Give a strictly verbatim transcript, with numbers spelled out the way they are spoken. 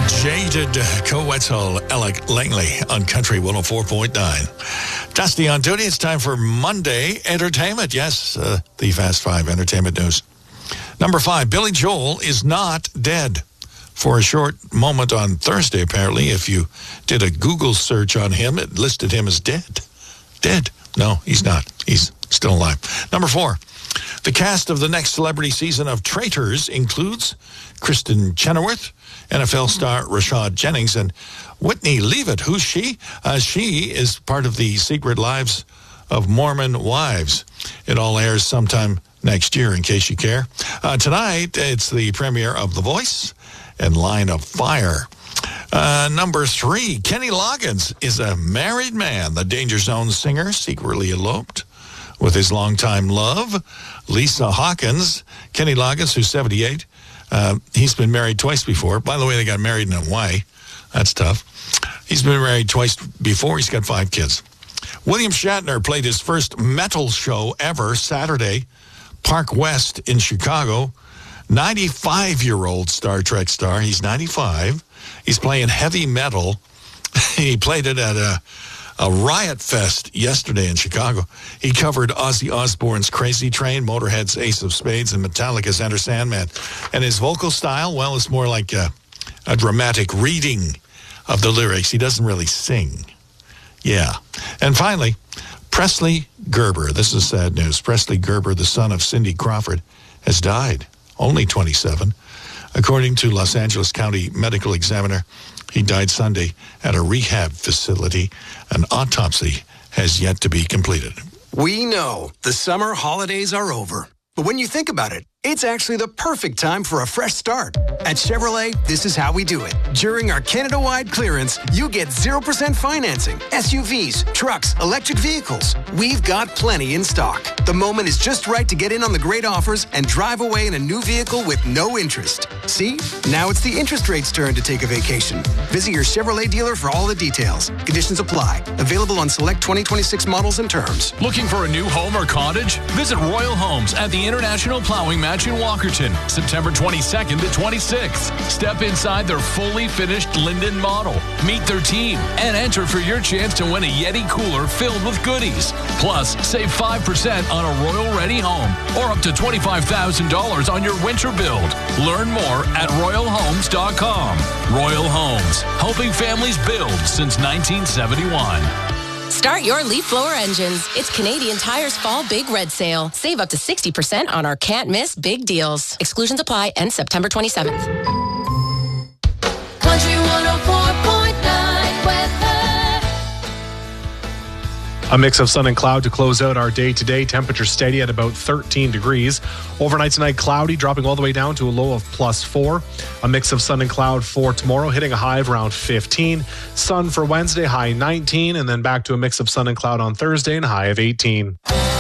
Jaded Co-Wetzel, Alec Langley on Country one oh four point nine. Dusty on duty. It's time for Monday Entertainment. Yes, uh, the Fast Five Entertainment News. Number five, Billy Joel is not dead. For a short moment on Thursday, apparently, if you did a Google search on him, it listed him as dead. Dead. No, he's not. He's still alive. Number four, the cast of the next celebrity season of Traitors includes Kristen Chenoweth, N F L star Rashad Jennings, and Whitney Leavitt. Who's she? Uh, she is part of the Secret Lives of Mormon Wives. It all airs sometime next year, in case you care. Uh, tonight, it's the premiere of The Voice and Line of Fire. Uh, number three, Kenny Loggins is a married man. The Danger Zone singer secretly eloped with his longtime love, Lisa Hawkins. Kenny Loggins, who's seventy-eight, uh, he's been married twice before. By the way, they got married in Hawaii. That's tough. He's been married twice before. He's got five kids. William Shatner played his first metal show ever Saturday, Park West in Chicago. ninety-five-year-old Star Trek star. He's ninety-five. He's playing heavy metal. He played it at a, a Riot Fest yesterday in Chicago. He covered Ozzy Osbourne's Crazy Train, Motorhead's Ace of Spades, and Metallica's Enter Sandman. And his vocal style, well, it's more like a, a dramatic reading of the lyrics. He doesn't really sing. Yeah. And finally, Presley Gerber. This is sad news. Presley Gerber, the son of Cindy Crawford, has died. Only twenty-seven. According to Los Angeles County Medical Examiner, he died Sunday at a rehab facility. An autopsy has yet to be completed. We know the summer holidays are over. But when you think about it, it's actually the perfect time for a fresh start. At Chevrolet, this is how we do it. During our Canada-wide clearance, you get zero percent financing, S U Vs, trucks, electric vehicles. We've got plenty in stock. The moment is just right to get in on the great offers and drive away in a new vehicle with no interest. See? Now it's the interest rate's turn to take a vacation. Visit your Chevrolet dealer for all the details. Conditions apply. Available on select twenty twenty-six models and terms. Looking for a new home or cottage? Visit Royal Homes at the International Plowing Match in Walkerton, September twenty-second to twenty-sixth. Step inside their fully finished Linden model, meet their team, and enter for your chance to win a Yeti cooler filled with goodies. Plus, save five percent on a Royal Ready home or up to twenty-five thousand dollars on your winter build. Learn more at royal homes dot com. Royal Homes, helping families build since nineteen seventy-one. Start your leaf blower engines. It's Canadian Tire's Fall Big Red Sale. Save up to sixty percent on our can't miss big deals. Exclusions apply. End September twenty-seventh. Country one oh four point nine weather. A mix of sun and cloud to close out our day today. Temperature steady at about thirteen degrees. Overnight tonight, cloudy, dropping all the way down to a low of plus four. A mix of sun and cloud for tomorrow, hitting a high of around fifteen. Sun for Wednesday, high nineteen. And then back to a mix of sun and cloud on Thursday and a high of eighteen.